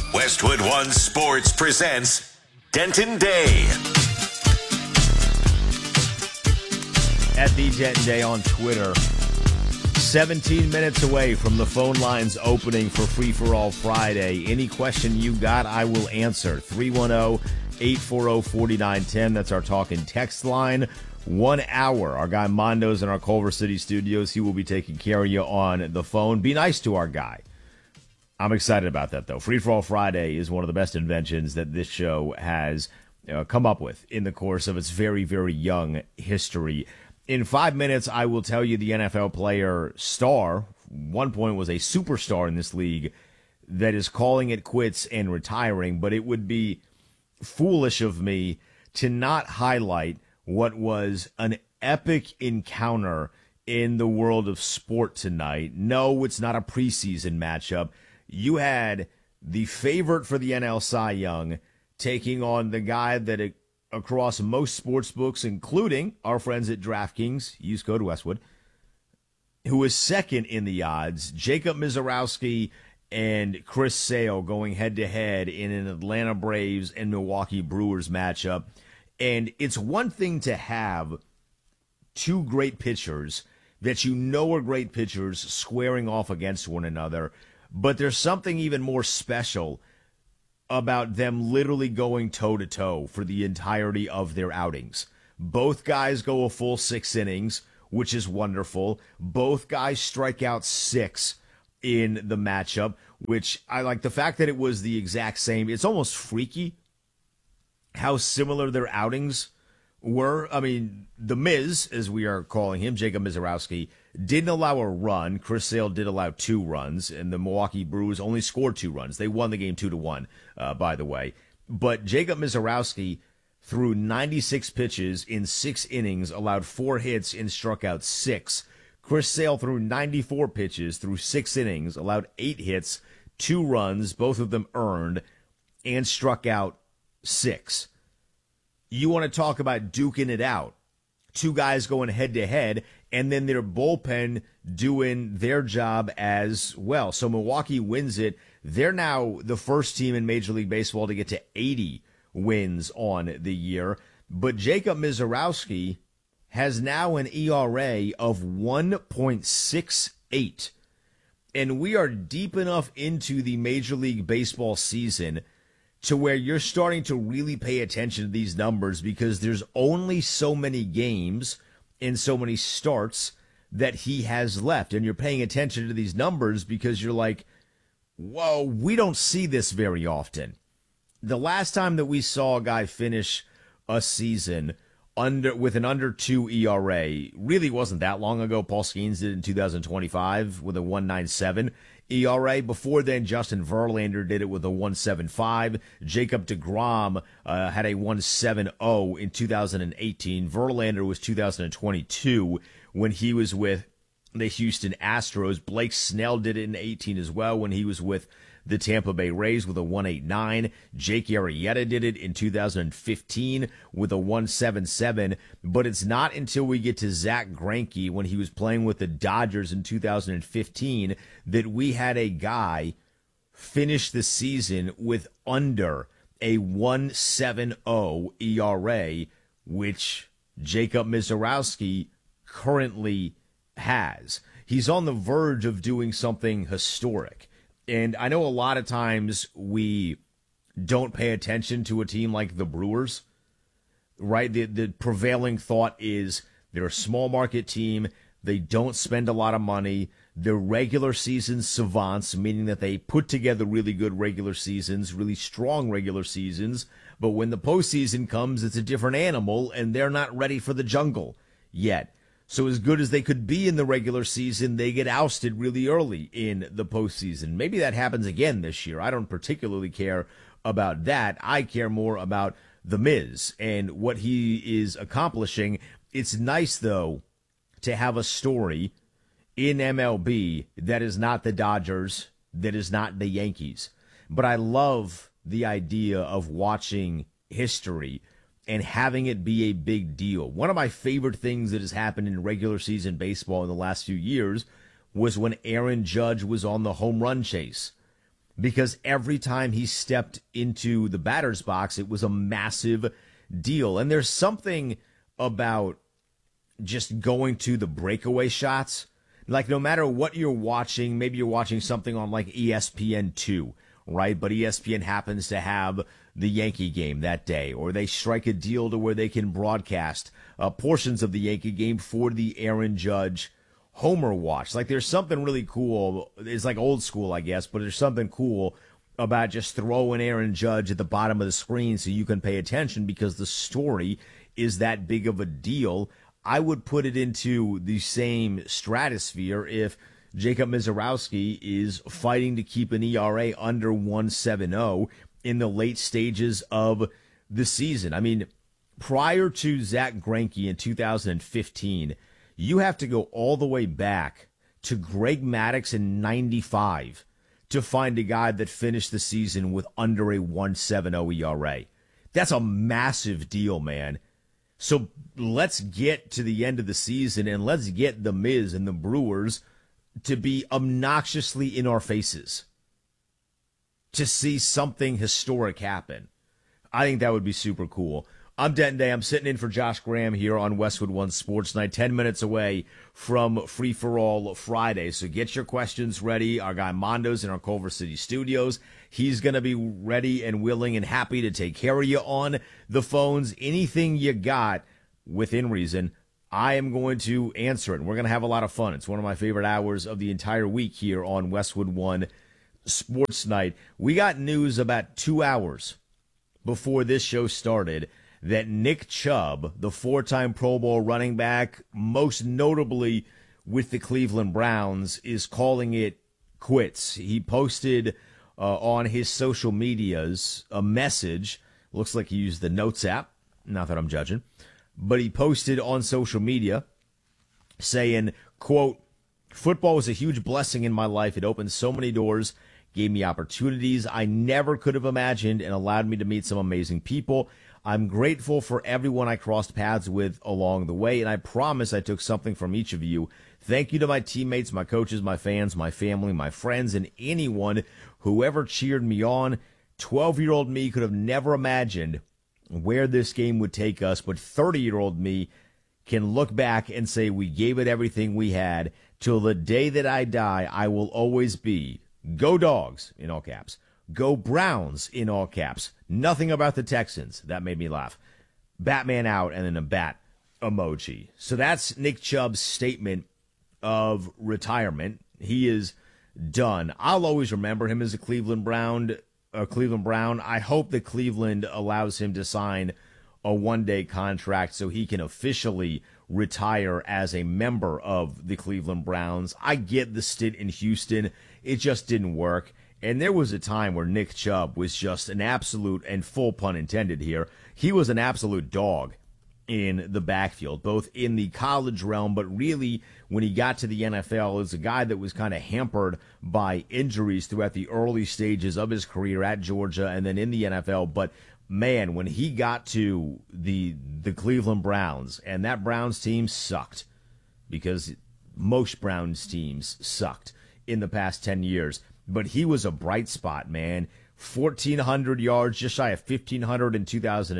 Westwood One Sports presents Denton Day. At the Denton Day on Twitter. 17 minutes away from the phone lines opening for Free For All Friday. Any question you got, I will answer. 310-840-4910. That's our talk and text line. 1 hour. Our guy Mondo's in our Culver City studios. He will be taking care of you on the phone. Be nice to our guy. I'm excited about that, though. Free For All Friday is one of the best inventions that this show has come up with in the course of its very, very young history. In 5 minutes, I will tell you the NFL player star, one point was a superstar in this league, that is calling it quits and retiring, but it would be foolish of me to not highlight what was an epic encounter in the world of sport tonight. No, it's not a preseason matchup. You had the favorite for the NL Cy Young taking on the guy that across most sports books, including our friends at DraftKings, use code Westwood, who is second in the odds, Jacob Misiorowski and Chris Sale going head-to-head in an Atlanta Braves and Milwaukee Brewers matchup. And it's one thing to have two great pitchers that you know are great pitchers squaring off against one another, but there's something even more special about them literally going toe-to-toe for the entirety of their outings. Both guys go a full 6 innings, which is wonderful. Both guys strike out 6 in the matchup, which I like the fact that it was the exact same. It's almost freaky how similar their outings were. I mean, the Miz, as we are calling him, Jacob Misiorowski, didn't allow a run. Chris Sale did allow 2 runs, and the Milwaukee Brewers only scored 2 runs. They won the game 2-1, by the way. But Jacob Misiorowski threw 96 pitches in 6 innings, allowed 4 hits, and struck out 6. Chris Sale threw 94 pitches through 6 innings, allowed 8 hits, 2 runs, both of them earned, and struck out 6. You want to talk about duking it out. 2 guys going head-to-head, and then their bullpen doing their job as well. So Milwaukee wins it. They're now the first team in Major League Baseball to get to 80 wins on the year. But Jacob Misiorowski has now an ERA of 1.68. And we are deep enough into the Major League Baseball season to where you're starting to really pay attention to these numbers, because there's only so many games and so many starts that he has left. And you're paying attention to these numbers because you're like, whoa, we don't see this very often. The last time that we saw a guy finish a season with an under 2 ERA really wasn't that long ago. Paul Skeens did in 2025 with a 1.97 ERA. Before then, Justin Verlander did it with a 1.75. Jacob deGrom had a 1.70 in 2018. Verlander was 2022 when he was with the Houston Astros. Blake Snell did it in 18 as well when he was with the Tampa Bay Rays with a 1.89. Jake Arrieta did it in 2015 with a 1.77. But it's not until we get to Zach Greinke when he was playing with the Dodgers in 2015 that we had a guy finish the season with under a 1.70 ERA, which Jacob Misiorowski currently has. He's on the verge of doing something historic. And I know a lot of times we don't pay attention to a team like the Brewers, right? The prevailing thought is they're a small market team. They don't spend a lot of money. They're regular season savants, meaning that they put together really good regular seasons, really strong regular seasons. But when the postseason comes, it's a different animal, and they're not ready for the jungle yet. So as good as they could be in the regular season, they get ousted really early in the postseason. Maybe that happens again this year. I don't particularly care about that. I care more about the Miz and what he is accomplishing. It's nice, though, to have a story in MLB that is not the Dodgers, that is not the Yankees. But I love the idea of watching history and having it be a big deal. One of my favorite things that has happened in regular season baseball in the last few years was when Aaron Judge was on the home run chase. because every time he stepped into the batter's box, it was a massive deal. And there's something about just going to the breakaway shots. Like, no matter what you're watching, maybe you're watching something on like ESPN2, right? But ESPN happens to have the Yankee game that day, or they strike a deal to where they can broadcast portions of the Yankee game for the Aaron Judge Homer watch. Like, there's something really cool. It's like old school, I guess, but there's something cool about just throwing Aaron Judge at the bottom of the screen so you can pay attention because the story is that big of a deal. I would put it into the same stratosphere if Jacob Misiorowski is fighting to keep an ERA under 1.70 in the late stages of the season. I mean, prior to Zach Greinke in 2015, you have to go all the way back to Greg Maddux in 95 to find a guy that finished the season with under a 1.70 ERA. That's a massive deal, man. So let's get to the end of the season and let's get the Miz and the Brewers to be obnoxiously in our faces to see something historic happen. I think that would be super cool. I'm Denton Day. I'm sitting in for Josh Graham here on Westwood One Sports Night, 10 minutes away from Free for All Friday. So get your questions ready. Our guy Mondo's in our Culver City studios. He's going to be ready and willing and happy to take care of you on the phones. Anything you got within reason, I am going to answer it. And we're going to have a lot of fun. It's one of my favorite hours of the entire week here on Westwood One Sports Night. We got news about 2 hours before this show started that Nick Chubb, the four-time Pro Bowl running back, most notably with the Cleveland Browns, is calling it quits. He posted on his social medias a message. Looks like he used the Notes app. Not that I'm judging. But he posted on social media saying, quote, "Football was a huge blessing in my life. It opened so many doors, gave me opportunities I never could have imagined, and allowed me to meet some amazing people. I'm grateful for everyone I crossed paths with along the way, and I promise I took something from each of you. Thank you to my teammates, my coaches, my fans, my family, my friends, and anyone who ever cheered me on. 12-year-old me could have never imagined where this game would take us, but 30-year-old me can look back and say we gave it everything we had. Till the day that I die, I will always be, go Dogs, in all caps, go Browns, in all caps. Nothing about the Texans." That made me laugh. Batman out, and then a bat emoji. So that's Nick Chubb's statement of retirement. He is done. I'll always remember him as a Cleveland Brown. I hope that Cleveland allows him to sign a one-day contract so he can officially retire as a member of the Cleveland Browns. I get the stint in Houston. It just didn't work. And there was a time where Nick Chubb was just an absolute, and full pun intended here, he was an absolute dog in the backfield, both in the college realm, but really when he got to the NFL as a guy that was kind of hampered by injuries throughout the early stages of his career at Georgia and then in the NFL. But man, when he got to the Cleveland Browns, and that Browns team sucked, because most Browns teams sucked in the past 10 years. But he was a bright spot, man. 1,400 yards, just shy of 1,500 in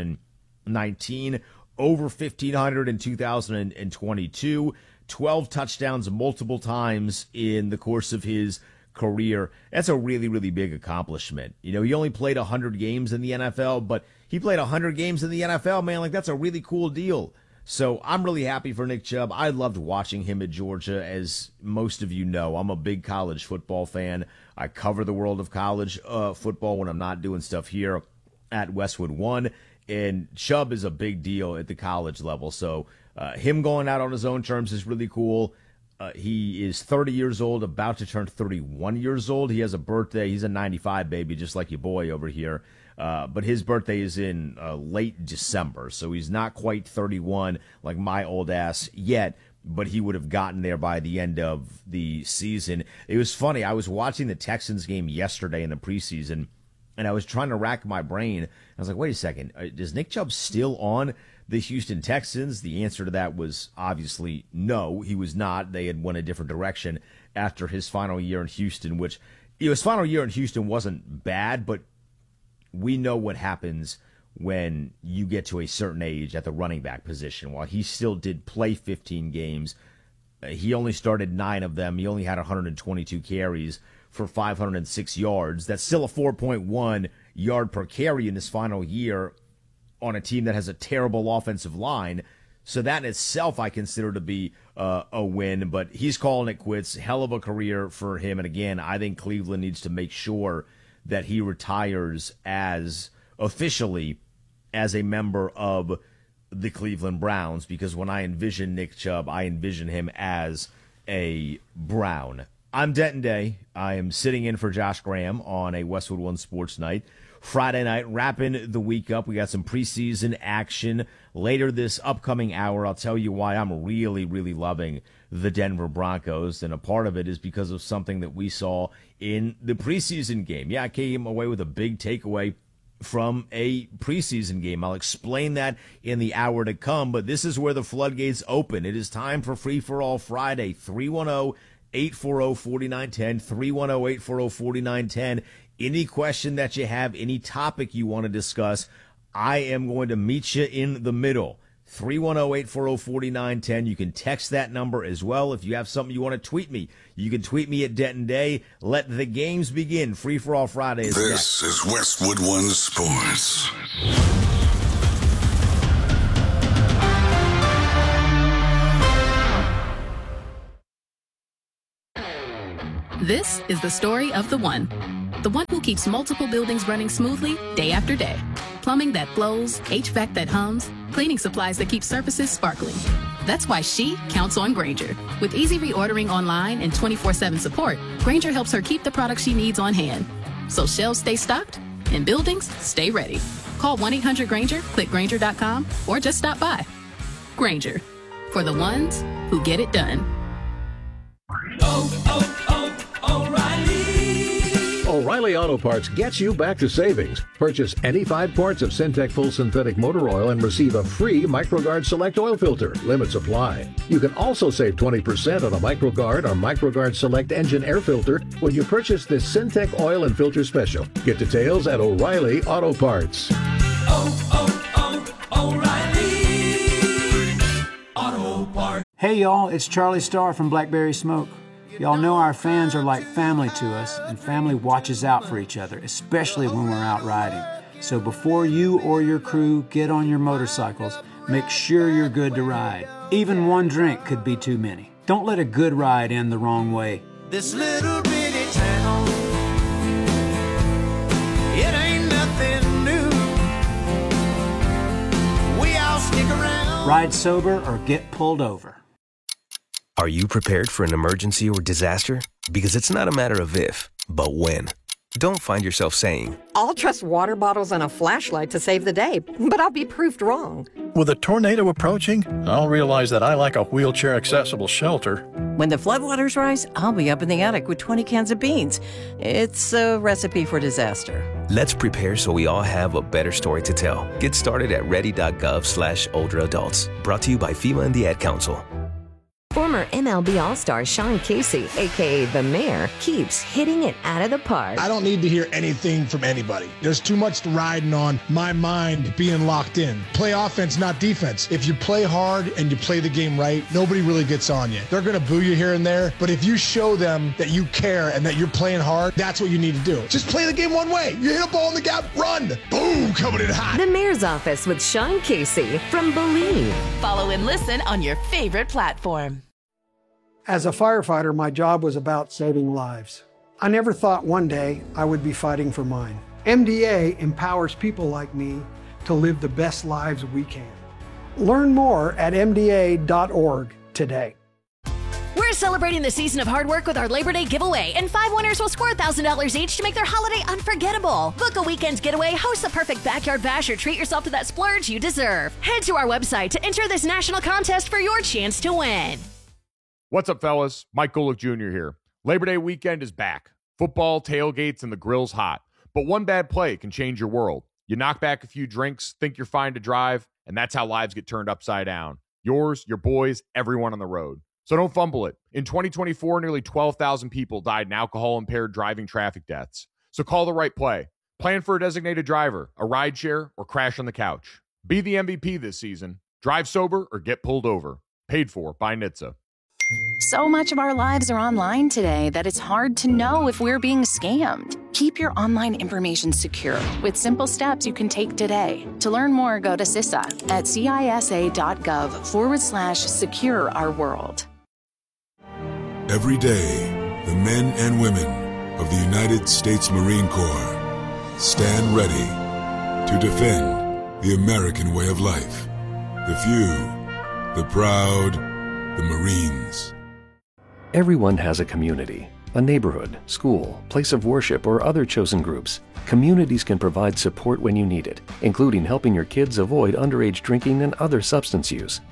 2019, over 1,500 in 2022, 12 touchdowns multiple times in the course of his career. That's a really, really big accomplishment. You know, he only played 100 games in the NFL, but he played 100 games in the NFL, man. Like, that's a really cool deal. So I'm really happy for Nick Chubb. I loved watching him at Georgia. As most of you know, I'm a big college football fan. I cover the world of college football when I'm not doing stuff here at Westwood One. And Chubb is a big deal at the college level. So him going out on his own terms is really cool. He is 30 years old, about to turn 31 years old. He has a birthday. He's a 95 baby, just like your boy over here. But his birthday is in late December, so he's not quite 31 like my old ass yet, but he would have gotten there by the end of the season. It was funny. I was watching the Texans game yesterday in the preseason, and I was trying to rack my brain. I was like, wait a second, is Nick Chubb still on the Houston Texans? The answer to that was obviously no, he was not. They had went a different direction after his final year in Houston, which his final year in Houston wasn't bad, but we know what happens when you get to a certain age at the running back position. While he still did play 15 games, he only started 9 of them. He only had 122 carries for 506 yards. That's still a 4.1 yard per carry in his final year on a team that has a terrible offensive line. So that in itself I consider to be a win, but he's calling it quits. Hell of a career for him. And again, I think Cleveland needs to make sure that he retires as officially as a member of the Cleveland Browns, because when I envision Nick Chubb, I envision him as a Brown. I'm Denton Day. I am sitting in for Josh Graham on a Westwood One Sports Night. Friday night, wrapping the week up. We got some preseason action later this upcoming hour. I'll tell you why I'm really, really loving the Denver Broncos, and a part of it is because of something that we saw in the preseason game. Yeah, I came away with a big takeaway from a preseason game. I'll explain that in the hour to come, but this is where the floodgates open. It is time for Free for All Friday. 310-840-4910, 310-840-4910. Any question that you have, any topic you want to discuss, I am going to meet you in the middle. 310-840-4910. You can text that number as well. If you have something you want to tweet me, you can tweet me at Denton Day. Let the games begin. Free for All Friday is This next. is Westwood One Sports. This is the story of the one who keeps multiple buildings running smoothly day after day. Plumbing that flows, HVAC that hums, cleaning supplies that keep surfaces sparkling. That's why she counts on Grainger. With easy reordering online and 24/7 support, Grainger helps her keep the products she needs on hand, so shelves stay stocked and buildings stay ready. Call 1-800-GRAINGER, click Grainger.com, or just stop by. Grainger, for the ones who get it done. O'Reilly Auto Parts gets you back to savings. Purchase any 5 quarts of Syntec Full Synthetic Motor Oil and receive a free MicroGuard Select Oil Filter. Limits apply. You can also save 20% on a MicroGuard or MicroGuard Select Engine Air Filter when you purchase this Syntec Oil and Filter Special. Get details at O'Reilly Auto Parts. O'Reilly Auto Parts. Hey y'all, it's Charlie Starr from Blackberry Smoke. Y'all know our fans are like family to us, and family watches out for each other, especially when we're out riding. So before you or your crew get on your motorcycles, make sure you're good to ride. Even one drink could be too many. Don't let a good ride end the wrong way. This little bitty town, it ain't nothing new. We all stick around. Ride sober or get pulled over. Are you prepared for an emergency or disaster? Because it's not a matter of if, but when. Don't find yourself saying, I'll trust water bottles and a flashlight to save the day, but I'll be proved wrong. With a tornado approaching, I'll realize that I lack a wheelchair-accessible shelter. When the floodwaters rise, I'll be up in the attic with 20 cans of beans. It's a recipe for disaster. let's prepare so we all have a better story to tell. Get started at ready.gov/older adults. Brought to you by FEMA and the Ad Council. Former MLB All-Star Sean Casey, a.k.a. The Mayor, keeps hitting it out of the park. I don't need to hear anything from anybody. There's too much riding on my mind being locked in. Play offense, not defense. If you play hard and you play the game right, nobody really gets on you. They're going to boo you here and there, but if you show them that you care and that you're playing hard, that's what you need to do. Just play the game one way. You hit a ball in the gap, run. Boom, coming in hot. The Mayor's Office with Sean Casey from Believe. Follow and listen on your favorite platform. As a firefighter, my job was about saving lives. I never thought one day I would be fighting for mine. MDA empowers people like me to live the best lives we can. Learn more at MDA.org today. We're celebrating the season of hard work with our Labor Day giveaway, and 5 winners will score $1,000 each to make their holiday unforgettable. Book a weekend getaway, host the perfect backyard bash, or treat yourself to that splurge you deserve. Head to our website to enter this national contest for your chance to win. What's up, fellas? Mike Golick Jr. here. Labor Day weekend is back. Football, tailgates, and the grill's hot. But one bad play can change your world. You knock back a few drinks, think you're fine to drive, and that's how lives get turned upside down. Yours, your boys, everyone on the road. So don't fumble it. In 2024, nearly 12,000 people died in alcohol-impaired driving traffic deaths. So call the right play. Plan for a designated driver, a rideshare, or crash on the couch. Be the MVP this season. Drive sober or get pulled over. Paid for by NHTSA. So much of our lives are online today that it's hard to know if we're being scammed. Keep your online information secure with simple steps you can take today. To learn more, go to CISA at CISA.gov/secure our world. Every day, the men and women of the United States Marine Corps stand ready to defend the American way of life. The few, the proud, the Marines. Everyone has a community, a neighborhood, school, place of worship, or other chosen groups. Communities can provide support when you need it, including helping your kids avoid underage drinking and other substance use.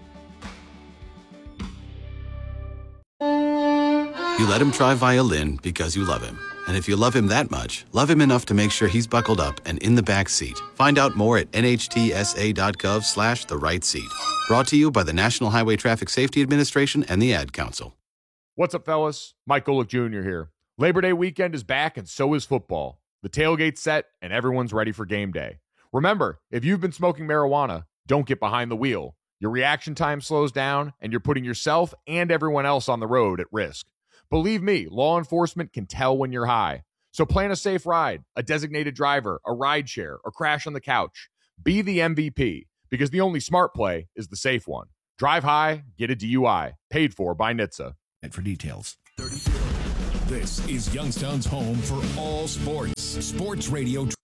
You let him try violin because you love him. And if you love him that much, love him enough to make sure he's buckled up and in the back seat. Find out more at nhtsa.gov/the right seat. Brought to you by the National Highway Traffic Safety Administration and the Ad Council. What's up, fellas? Mike Golick Jr. here. Labor Day weekend is back, and so is football. The tailgate's set, and everyone's ready for game day. Remember, if you've been smoking marijuana, don't get behind the wheel. Your reaction time slows down, and you're putting yourself and everyone else on the road at risk. Believe me, law enforcement can tell when you're high. So plan a safe ride, a designated driver, a rideshare, or crash on the couch. Be the MVP, because the only smart play is the safe one. Drive high, get a DUI. Paid for by NHTSA. And for details. This is Youngstown's home for all sports. Sports Radio